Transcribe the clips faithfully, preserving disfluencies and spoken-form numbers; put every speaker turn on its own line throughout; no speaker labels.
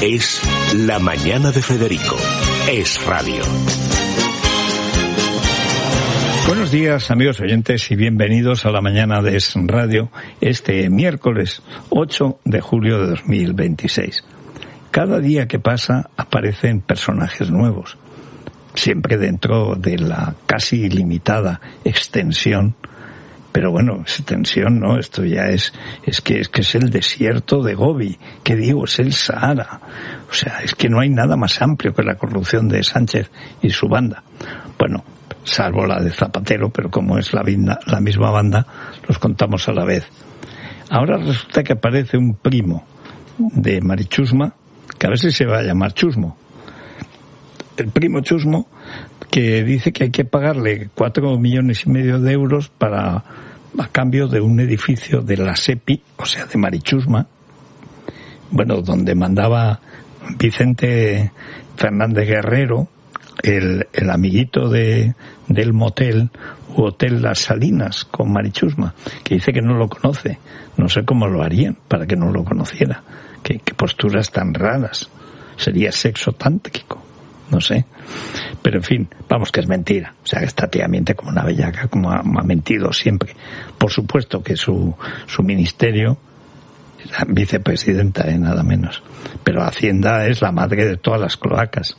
Es La Mañana de Federico. Es radio.
Buenos días, amigos oyentes, y bienvenidos a La Mañana de Es Radio, este miércoles ocho de julio de dos mil veintiséis. Cada día que pasa aparecen personajes nuevos, siempre dentro de la casi ilimitada extensión. Pero bueno, extensión no, esto ya es, es que, es que es el desierto de Gobi, que digo, es el Sahara. O sea, es que no hay nada más amplio que la corrupción de Sánchez y su banda. Bueno, salvo la de Zapatero, pero como es la, vinda, la misma banda, los contamos a la vez. Ahora resulta que aparece un primo de Marichusma, que a ver si se va a llamar Chusmo. El primo Chusmo, que dice que hay que pagarle cuatro millones y medio de euros para a cambio de un edificio de la SEPI, o sea, de Marichusma, bueno, donde mandaba Vicente Fernández Guerrero, el, el amiguito de del motel u hotel Las Salinas con Marichusma, que dice que no lo conoce. No sé cómo lo harían para que no lo conociera. Qué, qué posturas tan raras. Sería sexo tántrico. No sé. Pero en fin, vamos, que es mentira. O sea, que está tía miente como una bellaca, como ha, ha mentido siempre. Por supuesto que su, su ministerio, la vicepresidenta, eh, nada menos. Pero Hacienda es la madre de todas las cloacas.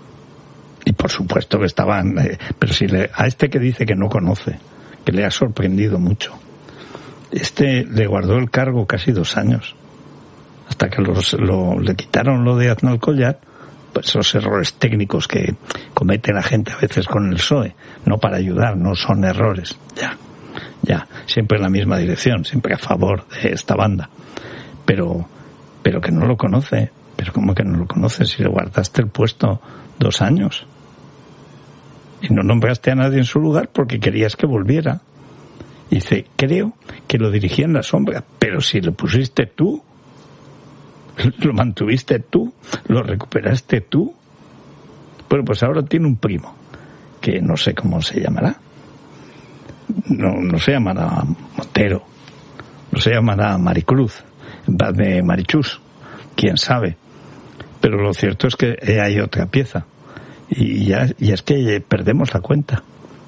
Y por supuesto que estaban... Eh, pero si le, a este que dice que no conoce, que le ha sorprendido mucho, este le guardó el cargo casi dos años. Hasta que los, lo, le quitaron lo de Aznalcóllar, pues esos errores técnicos que comete la gente a veces con el P S O E, no para ayudar, no son errores, ya, ya, siempre en la misma dirección, siempre a favor de esta banda, pero, pero que no lo conoce, pero ¿cómo que no lo conoce si le guardaste el puesto dos años? Y no nombraste a nadie en su lugar porque querías que volviera. Y dice, creo que lo dirigía en la sombra, pero si lo pusiste tú, lo mantuviste tú, lo recuperaste tú. Bueno, pues ahora tiene un primo, que no sé cómo se llamará. No, no se llamará Montero, no se llamará Maricruz, en vez de Marichus, quién sabe. Pero lo cierto es que hay otra pieza, y ya y es que perdemos la cuenta.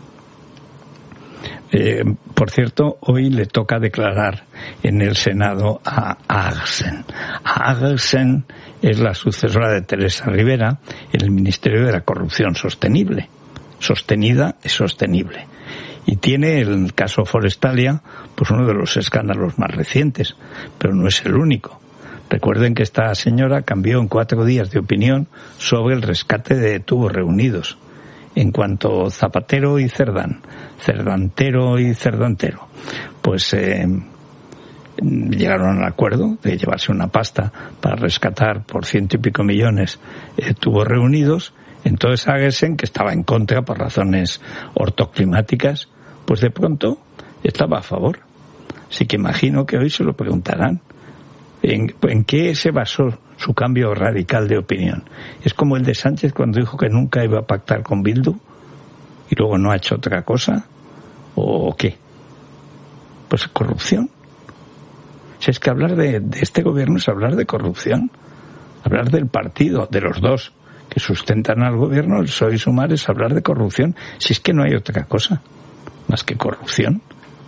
Eh, por cierto, hoy le toca declarar en el Senado a Agersen. Agersen es la sucesora de Teresa Rivera en el Ministerio de la Corrupción Sostenible. Sostenida es sostenible. Y tiene el caso Forestalia, pues uno de los escándalos más recientes, pero no es el único. Recuerden que esta señora cambió en cuatro días de opinión sobre el rescate de Tubos Reunidos. En cuanto Zapatero y Cerdán, Cerdantero y Cerdantero, pues eh, llegaron al acuerdo de llevarse una pasta para rescatar por ciento y pico millones eh, Tubos Reunidos. Entonces Agersen, que estaba en contra por razones ortoclimáticas, pues de pronto estaba a favor. Así que imagino que hoy se lo preguntarán. ¿En, en qué se basó su cambio radical de opinión? ¿Es como el de Sánchez cuando dijo que nunca iba a pactar con Bildu y luego no ha hecho otra cosa? ¿O qué? Pues corrupción. Si es que hablar de, de este gobierno es hablar de corrupción, hablar del partido, de los dos que sustentan al gobierno, el P S O E y Sumar, es hablar de corrupción. Si es que no hay otra cosa más que corrupción.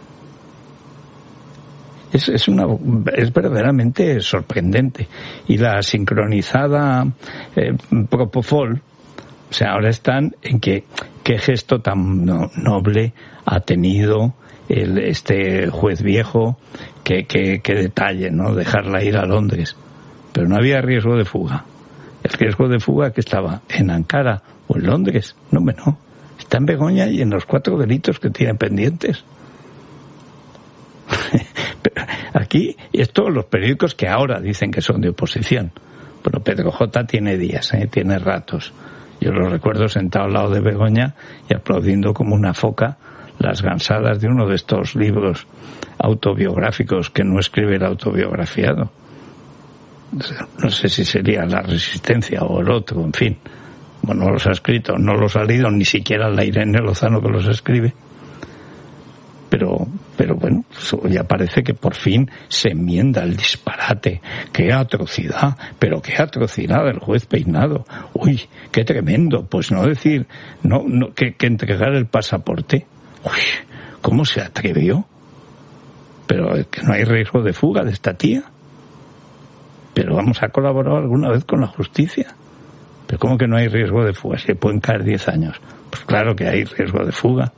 Es, es una es verdaderamente sorprendente. Y la sincronizada eh, Propofol, o sea, ahora están en que qué gesto tan no, noble ha tenido el, este juez viejo, que, que, que detalle, ¿no? Dejarla ir a Londres. Pero no había riesgo de fuga. El riesgo de fuga que estaba en Ankara o en Londres, no, no, está en Begoña y en los cuatro delitos que tiene pendientes. Aquí, y es todos los periódicos que ahora dicen que son de oposición. Bueno, Pedro J. tiene días, ¿eh? Tiene ratos. Yo lo recuerdo sentado al lado de Begoña y aplaudiendo como una foca las gansadas de uno de estos libros autobiográficos que no escribe el autobiografiado. No sé si sería La Resistencia o el otro, en fin. Bueno, no los ha escrito, no los ha leído ni siquiera la Irene Lozano que los escribe. Pero, pero bueno, ya parece que por fin se enmienda el disparate. ¡Qué atrocidad! Pero qué atrocidad del juez Peinado. ¡Uy, qué tremendo! Pues no decir no, no que, que entregar el pasaporte. ¡Uy! ¿Cómo se atrevió? Pero es que no hay riesgo de fuga de esta tía. Pero vamos, ¿ha colaborado alguna vez con la justicia? ¿Pero cómo que no hay riesgo de fuga? ¿Se pueden caer diez años? Pues claro que hay riesgo de fuga.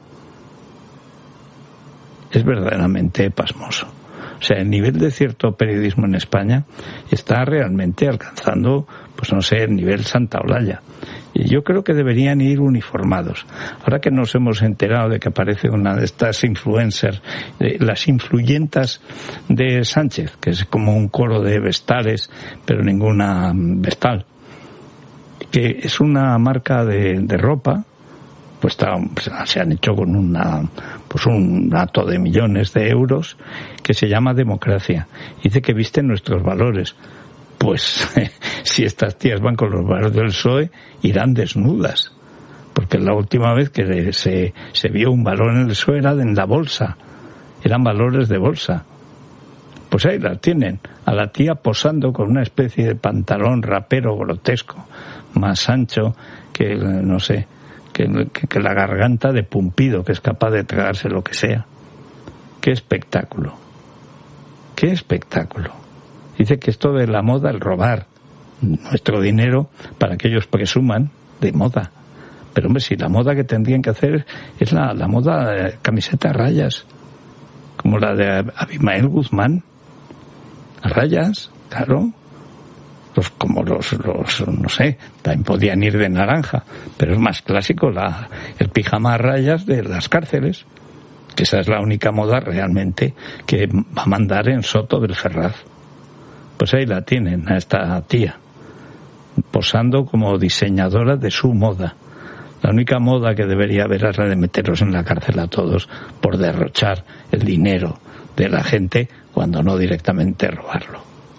Es verdaderamente pasmoso. O sea, el nivel de cierto periodismo en España está realmente alcanzando, pues no sé, el nivel Santa Olalla. Y yo creo que deberían ir uniformados. Ahora que nos hemos enterado de que aparece una de estas influencers, de las influyentas de Sánchez, que es como un coro de vestales, pero ninguna vestal, que es una marca de, de ropa, pues, está, pues se han hecho con una pues un dato de millones de euros, que se llama Democracia. Dice que visten nuestros valores. Pues si estas tías van con los valores del P S O E, irán desnudas. Porque la última vez que se, se vio un valor en el P S O E era en la bolsa. Eran valores de bolsa. Pues ahí las tienen. A la tía posando con una especie de pantalón rapero grotesco, más ancho que, no sé, que, que, que la garganta de Pumpido, que es capaz de tragarse lo que sea. ¡Qué espectáculo! ¡Qué espectáculo! Dice que esto de la moda, el robar nuestro dinero para que ellos presuman de moda. Pero hombre, si la moda que tendrían que hacer es la, la moda de camiseta a rayas, como la de Abimael Guzmán. A rayas, claro. Los, como los, los, no sé, también podían ir de naranja, pero es más clásico la, el pijama a rayas de las cárceles, que esa es la única moda realmente que va a mandar en Soto del Ferraz. Pues ahí la tienen, a esta tía, posando como diseñadora de su moda. La única moda que debería haber es la de meterlos en la cárcel a todos por derrochar el dinero de la gente cuando no directamente robarlo.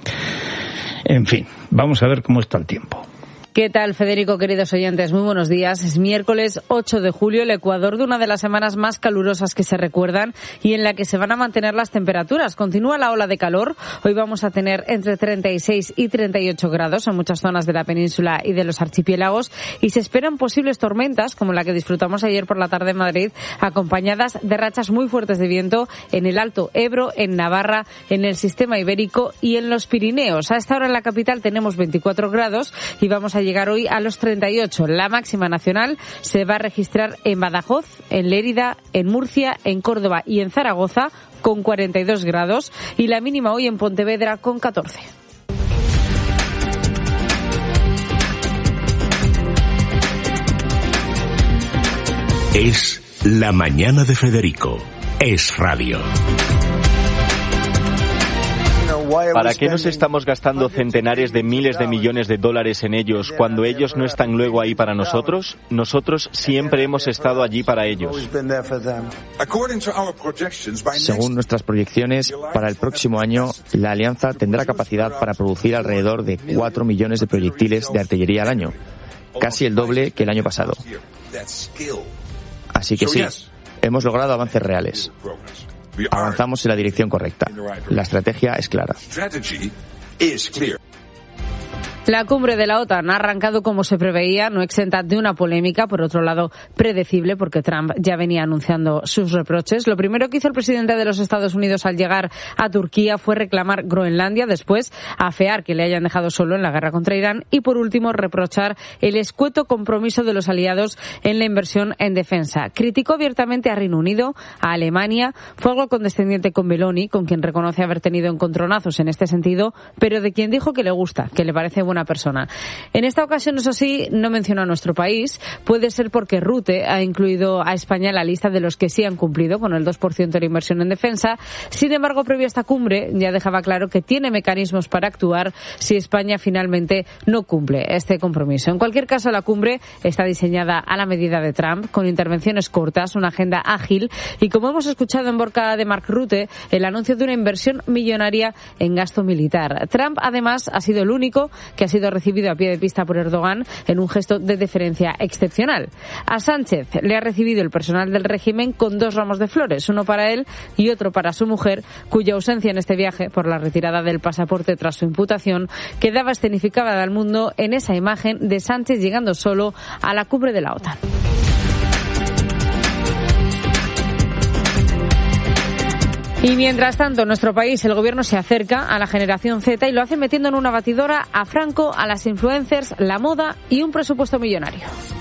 En fin, vamos a ver cómo está el tiempo.
¿Qué tal, Federico, queridos oyentes? Muy buenos días. Es miércoles ocho de julio, el Ecuador de una de las semanas más calurosas que se recuerdan y en la que se van a mantener las temperaturas. Continúa la ola de calor. Hoy vamos a tener entre treinta y seis y treinta y ocho grados en muchas zonas de la península y de los archipiélagos y se esperan posibles tormentas, como la que disfrutamos ayer por la tarde en Madrid, acompañadas de rachas muy fuertes de viento en el Alto Ebro, en Navarra, en el sistema ibérico y en los Pirineos. A esta hora en la capital tenemos veinticuatro grados y vamos a llegar hoy a los treinta y ocho. La máxima nacional se va a registrar en Badajoz, en Lérida, en Murcia, en Córdoba y en Zaragoza con cuarenta y dos grados y la mínima hoy en Pontevedra con catorce.
Es La Mañana de Federico. Es radio.
¿Para qué nos estamos gastando centenares de miles de millones de dólares en ellos cuando ellos no están luego ahí para nosotros? Nosotros siempre hemos estado allí para ellos.
Según nuestras proyecciones, para el próximo año, la Alianza tendrá capacidad para producir alrededor de cuatro millones de proyectiles de artillería al año, casi el doble que el año pasado. Así que sí, hemos logrado avances reales. Avanzamos en la dirección correcta. La estrategia es clara.
La cumbre de la OTAN ha arrancado como se preveía, no exenta de una polémica, por otro lado predecible, porque Trump ya venía anunciando sus reproches. Lo primero que hizo el presidente de los Estados Unidos al llegar a Turquía fue reclamar Groenlandia, después afear que le hayan dejado solo en la guerra contra Irán y, por último, reprochar el escueto compromiso de los aliados en la inversión en defensa. Criticó abiertamente a Reino Unido, a Alemania, fue algo condescendiente con Meloni, con quien reconoce haber tenido encontronazos en este sentido, pero de quien dijo que le gusta, que le parece buena persona. En esta ocasión, eso sí, no menciona a nuestro país. Puede ser porque Rute ha incluido a España en la lista de los que sí han cumplido con el dos por ciento de la inversión en defensa. Sin embargo, previo a esta cumbre, ya dejaba claro que tiene mecanismos para actuar si España finalmente no cumple este compromiso. En cualquier caso, la cumbre está diseñada a la medida de Trump, con intervenciones cortas, una agenda ágil y, como hemos escuchado en boca de Mark Rutte, el anuncio de una inversión millonaria en gasto militar. Trump, además, ha sido el único que que ha sido recibido a pie de pista por Erdogan en un gesto de deferencia excepcional. A Sánchez le ha recibido el personal del régimen con dos ramos de flores, uno para él y otro para su mujer, cuya ausencia en este viaje por la retirada del pasaporte tras su imputación quedaba escenificada al mundo en esa imagen de Sánchez llegando solo a la cumbre de la OTAN. Y mientras tanto, en nuestro país el gobierno se acerca a la generación Z y lo hace metiendo en una batidora a Franco, a las influencers, la moda y un presupuesto millonario.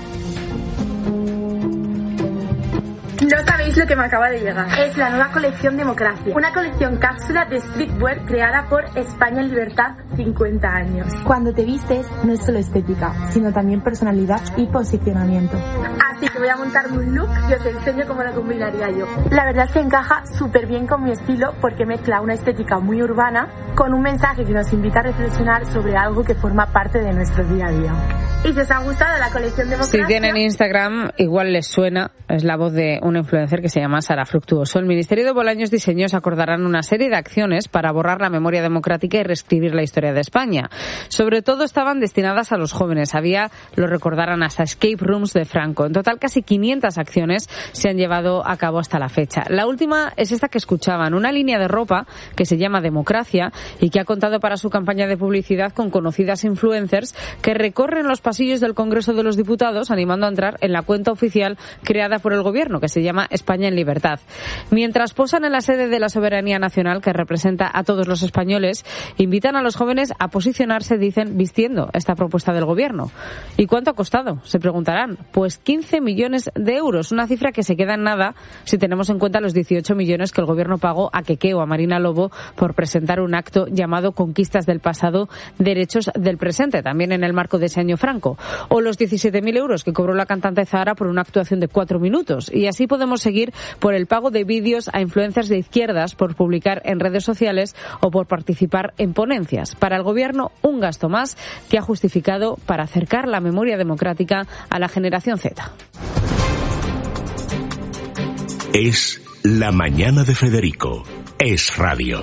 No sabéis lo que me acaba de llegar. Es la nueva colección Democracia. Una colección cápsula de streetwear creada por España en Libertad cincuenta años.
Cuando te vistes no es solo estética, sino también personalidad y posicionamiento.
Así que voy a montarme un look y os enseño cómo lo combinaría yo. La verdad es que encaja súper bien con mi estilo porque mezcla una estética muy urbana con un mensaje que nos invita a reflexionar sobre algo que forma parte de nuestro día a día. Y si os ha gustado la colección Democracia...
Si tienen Instagram, igual les suena, es la voz de un influencer que se llama Sara Fructuoso. El Ministerio de Bolaños Diseños acordarán una serie de acciones para borrar la memoria democrática y reescribir la historia de España. Sobre todo estaban destinadas a los jóvenes. Había, lo recordarán, hasta escape rooms de Franco. En total, casi quinientas acciones se han llevado a cabo hasta la fecha. La última es esta que escuchaban, una línea de ropa que se llama Democracia y que ha contado para su campaña de publicidad con conocidas influencers que recorren los pasillos del Congreso de los Diputados animando a entrar en la cuenta oficial creada por el gobierno que se llama España en Libertad. Mientras posan en la sede de la soberanía nacional que representa a todos los españoles, invitan a los jóvenes a posicionarse, dicen, vistiendo esta propuesta del gobierno. ¿Y cuánto ha costado? Se preguntarán. Pues quince millones de euros, una cifra que se queda en nada si tenemos en cuenta los dieciocho millones que el gobierno pagó a Keke o a Marina Lobo por presentar un acto llamado Conquistas del pasado, derechos del presente, también en el marco de ese año Franco. O los diecisiete mil euros que cobró la cantante Zahara por una actuación de cuatro minutos. Y así podemos seguir por el pago de vídeos a influencers de izquierdas por publicar en redes sociales o por participar en ponencias. Para el gobierno, un gasto más que ha justificado para acercar la memoria democrática a la generación Z.
Es la mañana de Federico. Es radio.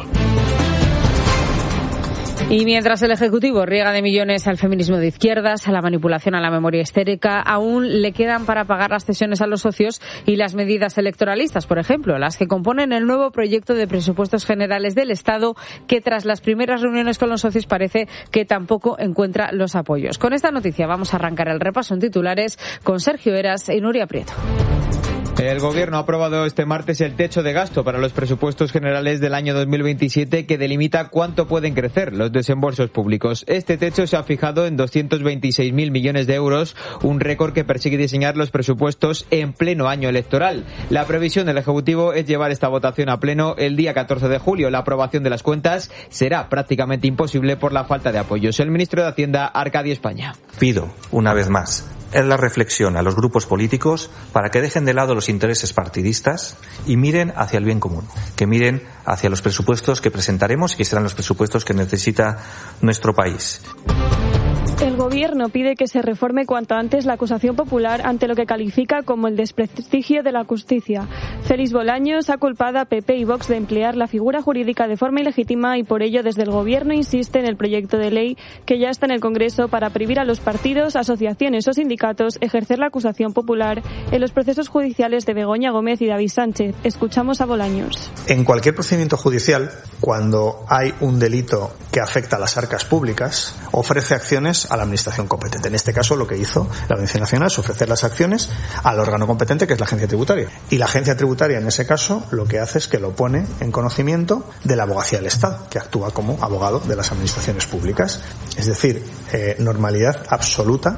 Y mientras el Ejecutivo riega de millones al feminismo de izquierdas, a la manipulación a la memoria histérica, aún le quedan para pagar las cesiones a los socios y las medidas electoralistas, por ejemplo, las que componen el nuevo proyecto de presupuestos generales del Estado, que tras las primeras reuniones con los socios parece que tampoco encuentra los apoyos. Con esta noticia vamos a arrancar el repaso en titulares con Sergio Eras y Nuria Prieto.
El Gobierno ha aprobado este martes el techo de gasto para los presupuestos generales del año dos mil veintisiete que delimita cuánto pueden crecer los desembolsos públicos. Este techo se ha fijado en doscientos veintiséis mil millones de euros, un récord que persigue diseñar los presupuestos en pleno año electoral. La previsión del Ejecutivo es llevar esta votación a pleno el día catorce de julio. La aprobación de las cuentas será prácticamente imposible por la falta de apoyos. El ministro de Hacienda, Arcadio España.
Pido, una vez más, es la reflexión a los grupos políticos para que dejen de lado los intereses partidistas y miren hacia el bien común, que miren hacia los presupuestos que presentaremos y que serán los presupuestos que necesita nuestro país.
El Gobierno pide que se reforme cuanto antes la acusación popular ante lo que califica como el desprestigio de la justicia. Félix Bolaños ha culpado a P P y Vox de emplear la figura jurídica de forma ilegítima y por ello desde el Gobierno insiste en el proyecto de ley que ya está en el Congreso para prohibir a los partidos, asociaciones o sindicatos ejercer la acusación popular en los procesos judiciales de Begoña Gómez y David Sánchez. Escuchamos a Bolaños.
En cualquier procedimiento judicial, cuando hay un delito que afecta a las arcas públicas, ofrece acciones a la administración competente. En este caso, lo que hizo la Audiencia Nacional es ofrecer las acciones al órgano competente, que es la Agencia Tributaria. Y la Agencia Tributaria, en ese caso, lo que hace es que lo pone en conocimiento de la Abogacía del Estado, que actúa como abogado de las administraciones públicas. Es decir, eh, normalidad absoluta.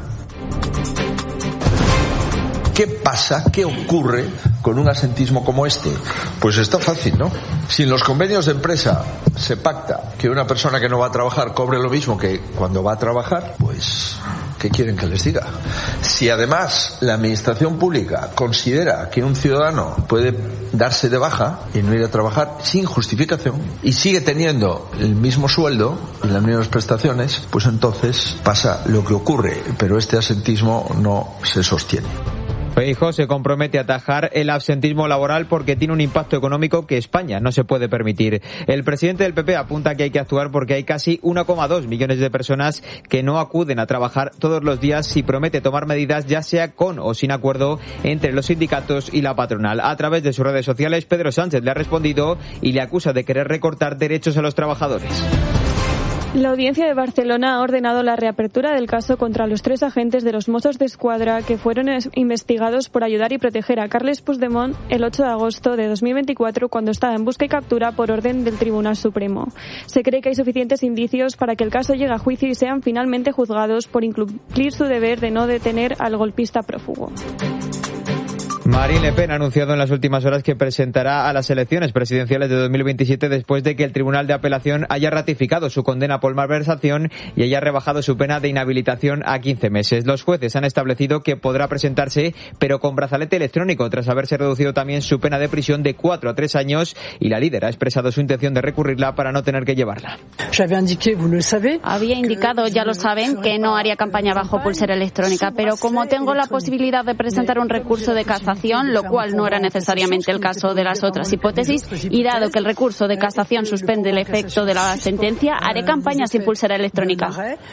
¿Qué pasa? ¿Qué ocurre con un asentismo como este? Pues está fácil, ¿no? Si en los convenios de empresa se pacta que una persona que no va a trabajar cobre lo mismo que cuando va a trabajar, pues ¿qué quieren que les diga? Si además la administración pública considera que un ciudadano puede darse de baja y no ir a trabajar sin justificación y sigue teniendo el mismo sueldo y las mismas prestaciones, pues entonces pasa lo que ocurre, pero este asentismo no se sostiene.
Feijóo se compromete a atajar el absentismo laboral porque tiene un impacto económico que España no se puede permitir. El presidente del P P apunta que hay que actuar porque hay casi uno coma dos millones de personas que no acuden a trabajar todos los días y promete tomar medidas ya sea con o sin acuerdo entre los sindicatos y la patronal. A través de sus redes sociales, Pedro Sánchez le ha respondido y le acusa de querer recortar derechos a los trabajadores.
La Audiencia de Barcelona ha ordenado la reapertura del caso contra los tres agentes de los Mossos d'Esquadra que fueron investigados por ayudar y proteger a Carles Puigdemont el ocho de agosto de dos mil veinticuatro cuando estaba en busca y captura por orden del Tribunal Supremo. Se cree que hay suficientes indicios para que el caso llegue a juicio y sean finalmente juzgados por incumplir su deber de no detener al golpista prófugo.
Marine Le Pen ha anunciado en las últimas horas que presentará a las elecciones presidenciales de dos mil veintisiete después de que el Tribunal de Apelación haya ratificado su condena por malversación y haya rebajado su pena de inhabilitación a quince meses. Los jueces han establecido que podrá presentarse, pero con brazalete electrónico, tras haberse reducido también su pena de prisión de cuatro a tres años, y la líder ha expresado su intención de recurrirla para no tener que llevarla.
Había indicado, ya lo saben, que no haría campaña bajo pulsera electrónica, pero como tengo la posibilidad de presentar un recurso de casación, lo cual no era necesariamente el caso de las otras hipótesis, y dado que el recurso de casación suspende el efecto de la sentencia, haré campaña sin pulsera electrónica.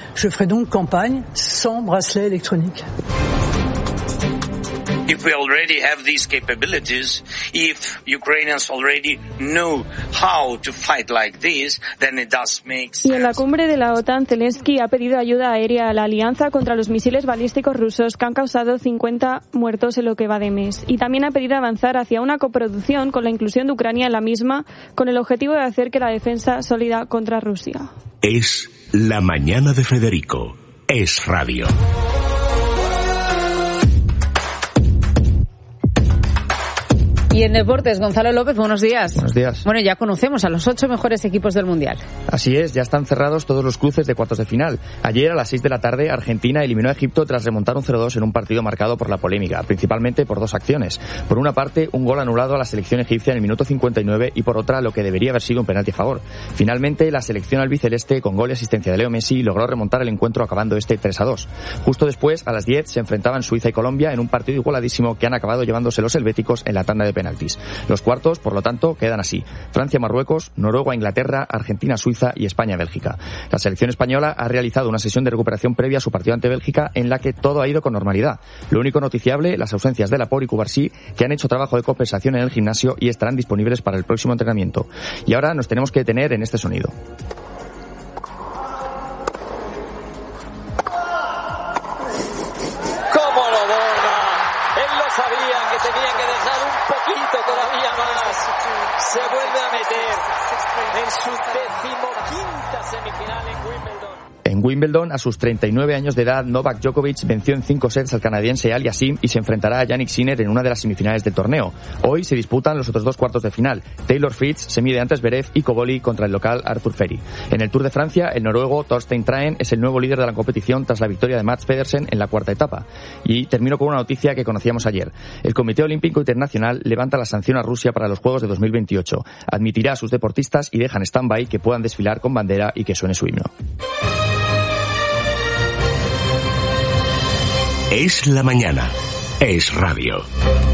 If we already have these capabilities, if Ukrainians already know how to fight like this, then it does make sense.
Y en la cumbre de la OTAN, Zelensky ha pedido ayuda aérea a la alianza contra los misiles balísticos rusos que han causado cincuenta muertos en lo que va de mes. Y también ha pedido avanzar hacia una coproducción con la inclusión de Ucrania en la misma, con el objetivo de hacer que la defensa sólida contra Rusia.
Es la mañana de Federico. Es radio.
Y en deportes, Gonzalo López, buenos días.
Buenos días.
Bueno, ya conocemos a los ocho mejores equipos del Mundial.
Así es, ya están cerrados todos los cruces de cuartos de final. Ayer a las seis de la tarde, Argentina eliminó a Egipto tras remontar un cero dos en un partido marcado por la polémica, principalmente por dos acciones. Por una parte, un gol anulado a la selección egipcia en el minuto cincuenta y nueve y por otra, lo que debería haber sido un penalti a favor. Finalmente, la selección albiceleste, con gol y asistencia de Leo Messi, logró remontar el encuentro acabando este tres a dos. Justo después, a las diez, se enfrentaban Suiza y Colombia en un partido igualadísimo que han acabado llevándose los helvéticos en la tanda de penaltis. Los cuartos, por lo tanto, quedan así: Francia-Marruecos, Noruega-Inglaterra, Argentina-Suiza y España-Bélgica. La selección española ha realizado una sesión de recuperación previa a su partido ante Bélgica en la que todo ha ido con normalidad. Lo único noticiable, las ausencias de Laporte y Cubarsí, que han hecho trabajo de compensación en el gimnasio y estarán disponibles para el próximo entrenamiento. Y ahora nos tenemos que detener en este sonido.
Se vuelve a meter en su decimoquinta semifinal en Wimbledon.
En Wimbledon, a sus treinta y nueve años de edad, Novak Djokovic venció en cinco sets al canadiense Aliassime y se enfrentará a Jannik Sinner en una de las semifinales del torneo. Hoy se disputan los otros dos cuartos de final. Taylor Fritz se mide ante Zverev y Koboli contra el local Arthur Ferry. En el Tour de Francia, el noruego Thorstein Traen es el nuevo líder de la competición tras la victoria de Mats Pedersen en la cuarta etapa. Y termino con una noticia que conocíamos ayer. El Comité Olímpico Internacional levanta la sanción a Rusia para los Juegos de dos mil veintiocho. Admitirá a sus deportistas y dejan stand-by que puedan desfilar con bandera y que suene su himno.
Es la mañana. Es radio.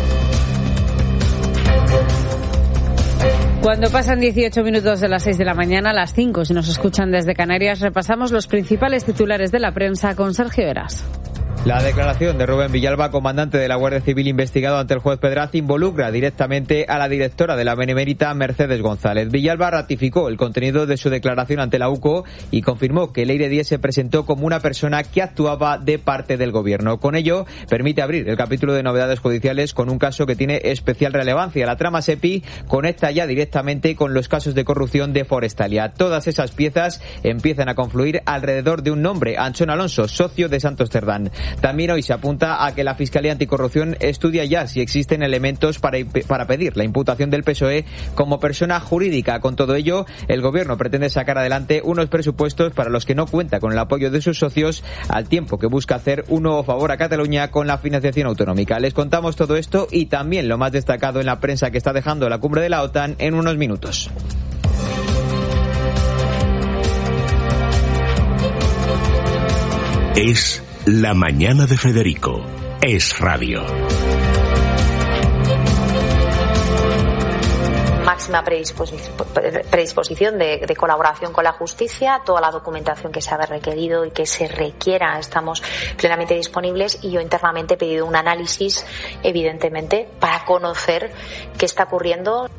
Cuando pasan dieciocho minutos de las seis de la mañana, a las cinco, si nos escuchan desde Canarias, repasamos los principales titulares de la prensa con Sergio Heras.
La declaración de Rubén Villalba, comandante de la Guardia Civil investigado ante el juez Pedraz, involucra directamente a la directora de la Benemérita, Mercedes González. Villalba ratificó el contenido de su declaración ante la U C O y confirmó que Leire Díez se presentó como una persona que actuaba de parte del gobierno. Con ello, permite abrir el capítulo de novedades judiciales con un caso que tiene especial relevancia. La trama SEPI conecta ya directamente con los casos de corrupción de Forestalia. Todas esas piezas empiezan a confluir alrededor de un nombre: Anchón Alonso, socio de Santos Cerdán. También hoy se apunta a que la Fiscalía Anticorrupción estudia ya si existen elementos para, para pedir la imputación del P S O E como persona jurídica. Con todo ello, el Gobierno pretende sacar adelante unos presupuestos para los que no cuenta con el apoyo de sus socios, al tiempo que busca hacer un nuevo favor a Cataluña con la financiación autonómica. Les contamos todo esto y también lo más destacado en la prensa que está dejando la cumbre de la OTAN en unos minutos.
Es la mañana de Federico. Es radio.
máxima predisposición de, de colaboración con la justicia, toda la documentación que se ha requerido y que se requiera, estamos plenamente disponibles, y yo internamente he pedido un análisis, evidentemente, para conocer qué está ocurriendo.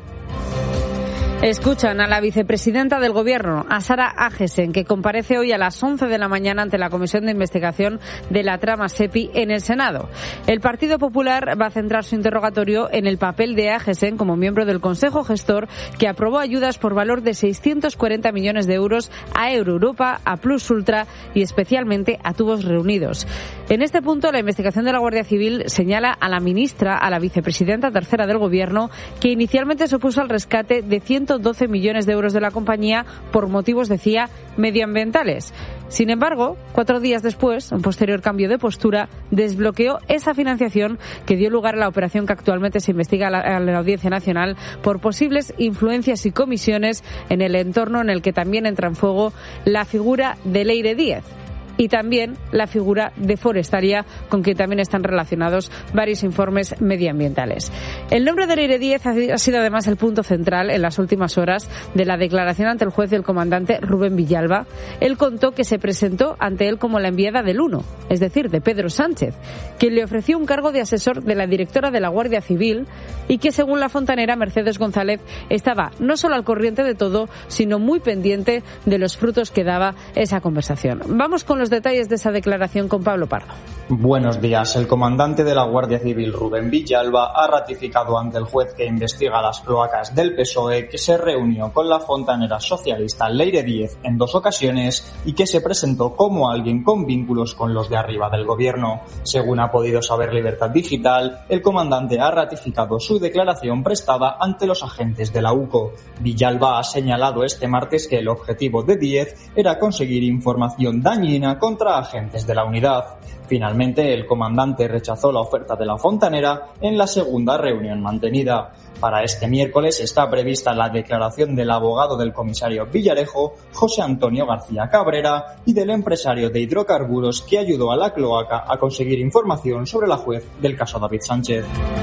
Escuchan a la vicepresidenta del Gobierno, a Sara Agesen, que comparece hoy a las once de la mañana ante la Comisión de Investigación de la trama SEPI en el Senado. El Partido Popular va a centrar su interrogatorio en el papel de Agesen como miembro del Consejo Gestor, que aprobó ayudas por valor de seiscientos cuarenta millones de euros a Euroeuropa, a Plus Ultra y especialmente a Tubos Reunidos. En este punto, la investigación de la Guardia Civil señala a la ministra, a la vicepresidenta tercera del Gobierno, que inicialmente se opuso al rescate de ciento doce millones de euros de la compañía por motivos, decía, medioambientales. Sin embargo, cuatro días después, un posterior cambio de postura desbloqueó esa financiación que dio lugar a la operación que actualmente se investiga a la, a la Audiencia Nacional por posibles influencias y comisiones en el entorno en el que también entra en fuego la figura de Leire Díez y también la figura de Forestalia, con quien también están relacionados varios informes medioambientales. El nombre de Leire Díez ha sido además el punto central en las últimas horas de la declaración ante el juez del comandante Rubén Villalba. Él contó que se presentó ante él como la enviada del uno, es decir, de Pedro Sánchez, quien le ofreció un cargo de asesor de la directora de la Guardia Civil y que, según la fontanera Mercedes González, estaba no solo al corriente de todo, sino muy pendiente de los frutos que daba esa conversación. Vamos con los detalles de esa declaración con Pablo Pardo.
Buenos días. El comandante de la Guardia Civil, Rubén Villalba, ha ratificado ante el juez que investiga las cloacas del P S O E que se reunió con la fontanera socialista Leire Díez en dos ocasiones y que se presentó como alguien con vínculos con los de arriba del gobierno. Según ha podido saber Libertad Digital, el comandante ha ratificado su declaración prestada ante los agentes de la U C O. Villalba ha señalado este martes que el objetivo de Díez era conseguir información dañina contra agentes de la unidad. Finalmente, el comandante rechazó la oferta de la fontanera en la segunda reunión mantenida. Para este miércoles está prevista la declaración del abogado del comisario Villarejo, José Antonio García Cabrera, y del empresario de hidrocarburos que ayudó a la cloaca a conseguir información sobre la juez del caso David Sánchez.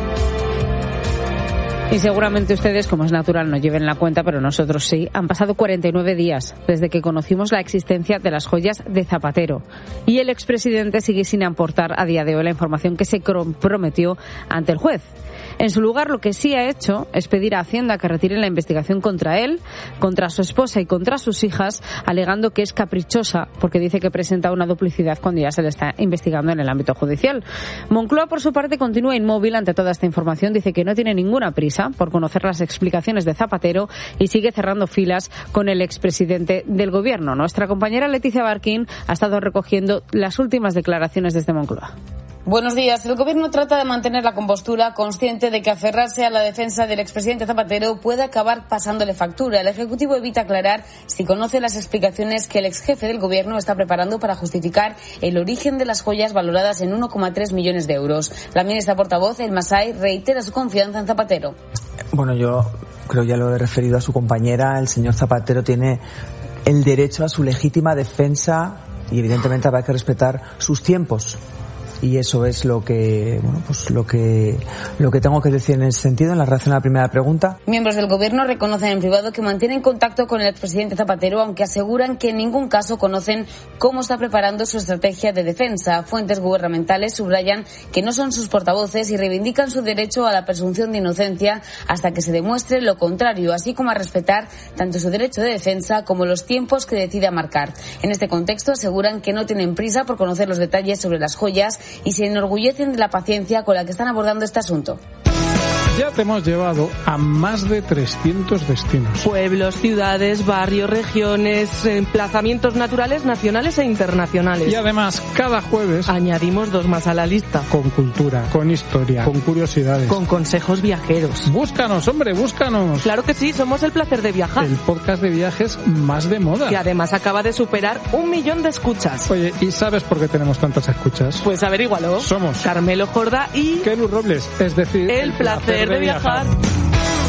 Y seguramente ustedes, como es natural, no lleven la cuenta, pero nosotros sí. Han pasado cuarenta y nueve días desde que conocimos la existencia de las joyas de Zapatero. Y el expresidente sigue sin aportar a día de hoy la información que se comprometió ante el juez. En su lugar, lo que sí ha hecho es pedir a Hacienda que retire la investigación contra él, contra su esposa y contra sus hijas, alegando que es caprichosa porque dice que presenta una duplicidad cuando ya se le está investigando en el ámbito judicial. Moncloa, por su parte, continúa inmóvil ante toda esta información. Dice que no tiene ninguna prisa por conocer las explicaciones de Zapatero y sigue cerrando filas con el expresidente del Gobierno. Nuestra compañera Leticia Barquín ha estado recogiendo las últimas declaraciones desde Moncloa.
Buenos días. El Gobierno trata de mantener la compostura, consciente de que aferrarse a la defensa del expresidente Zapatero puede acabar pasándole factura. El Ejecutivo evita aclarar si conoce las explicaciones que el exjefe del Gobierno está preparando para justificar el origen de las joyas valoradas en uno coma tres millones de euros. La ministra portavoz, El Masai, reitera su confianza en Zapatero.
Bueno, yo creo ya lo he referido a su compañera. El señor Zapatero tiene el derecho a su legítima defensa y evidentemente habrá que respetar sus tiempos. Y eso es lo que, bueno, pues lo que, lo que tengo que decir en ese sentido, en la relación a la primera pregunta.
Miembros del Gobierno reconocen en privado que mantienen contacto con el expresidente Zapatero, aunque aseguran que en ningún caso conocen cómo está preparando su estrategia de defensa. Fuentes gubernamentales subrayan que no son sus portavoces y reivindican su derecho a la presunción de inocencia hasta que se demuestre lo contrario, así como a respetar tanto su derecho de defensa como los tiempos que decida marcar. En este contexto aseguran que no tienen prisa por conocer los detalles sobre las joyas y se enorgullecen de la paciencia con la que están abordando este asunto.
Ya te hemos llevado a más de trescientos destinos.
Pueblos, ciudades, barrios, regiones, emplazamientos naturales, nacionales e internacionales.
Y además, cada jueves
añadimos dos más a la lista.
Con cultura, con historia, con curiosidades.
Con consejos viajeros.
Búscanos, hombre, búscanos.
Claro que sí, somos El Placer de Viajar.
El podcast de viajes más de moda.
Que además acaba de superar un millón de escuchas.
Oye, ¿y sabes por qué tenemos tantas escuchas?
Pues averígualo.
Somos
Carmelo Jorda y
Kelu Robles, es decir,
El, el placer, placer de viajar. viajar.